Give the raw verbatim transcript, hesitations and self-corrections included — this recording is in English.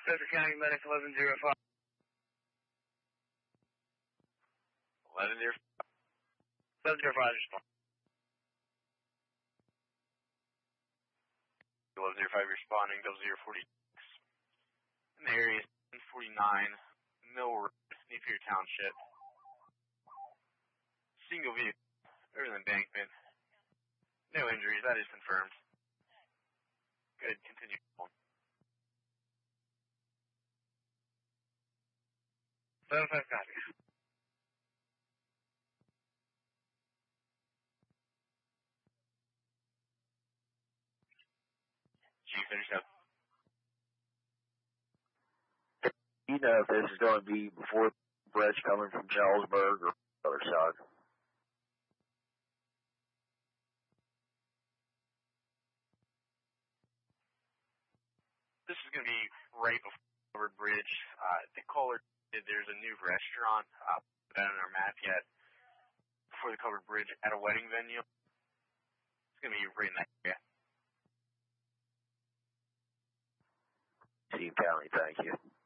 Central County Medic eleven zero five. eleven zero five. eleven zero five, respond. eleven zero five responding, double zero forty-six. In the area, one forty-nine, Mill Road, Napier Township. Single vehicle, over the embankment. No injuries, that is confirmed. Good, continue on. seven five copy. Chief, intercept. You know if this is going to be before bridge coming from Charlesburg or the other side? This is going to be right before Covered Bridge. Uh, the caller did, there's a new restaurant, uh, not on our map yet, before the Covered Bridge at a wedding venue. It's going to be right in that area. Steve County, thank you.